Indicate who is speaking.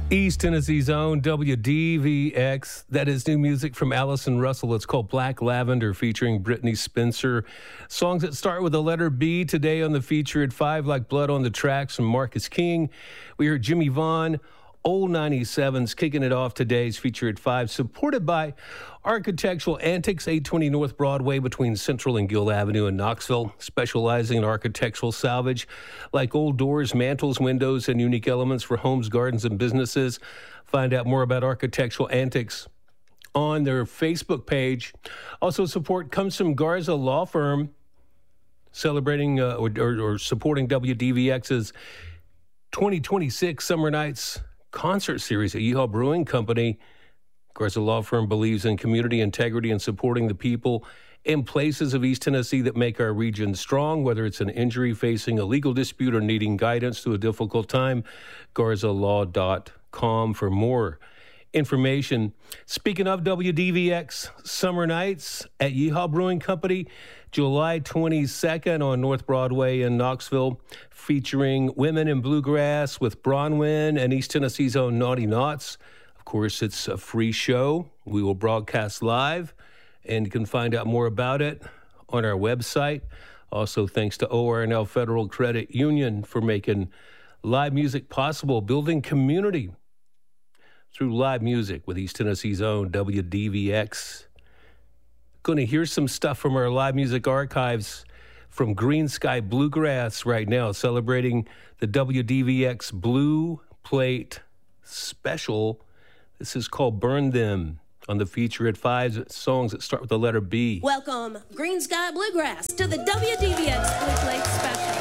Speaker 1: East Tennessee's own WDVX. That is new music from Allison Russell. It's called Black Lavender, featuring Brittany Spencer. Songs that start with the letter B today on the feature at 5, Like Blood on the Tracks from Marcus King. We heard Jimmy Vaughn, Old 97s, kicking it off today's feature at 5, supported by Architectural Antics, 820 North Broadway between Central and Gill Avenue in Knoxville, specializing in architectural salvage like old doors, mantles, windows, and unique elements for homes, gardens, and businesses. Find out more about Architectural Antics on their Facebook page. Also, support comes from Garza Law Firm, celebrating or supporting WDVX's 2026 Summer Nights concert series at Yeehaw Brewing Company. Garza Law Firm believes in community integrity and supporting the people and places of East Tennessee that make our region strong, whether it's an injury, facing a legal dispute, or needing guidance through a difficult time. GarzaLaw.com for more information. Speaking of WDVX Summer Nights at Yeehaw Brewing Company, July 22nd on North Broadway in Knoxville, featuring Women in Bluegrass with Bronwyn and East Tennessee's own Naughty Knots. Of course, it's a free show. We will broadcast live, and you can find out more about it on our website. Also, thanks to ORNL Federal Credit Union for making live music possible, building community through live music with East Tennessee's own WDVX. Going to hear some stuff from our live music archives from Green Sky Bluegrass right now, celebrating the WDVX Blue Plate Special. This is called Burn Them on the feature at 5, songs that start with the letter B.
Speaker 2: Welcome, Green Sky Bluegrass, to the WDVX Blue Plate Special.